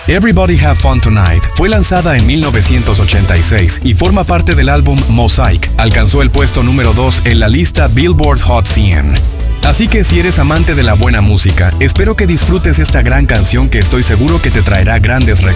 Everybody Have Fun Tonight fue lanzada en 1986 y forma parte del álbum Mosaic. Alcanzó el puesto número 2 en la lista Billboard Hot 100. Así que si eres amante de la buena música, espero que disfrutes esta gran canción que estoy seguro que te traerá grandes recuerdos.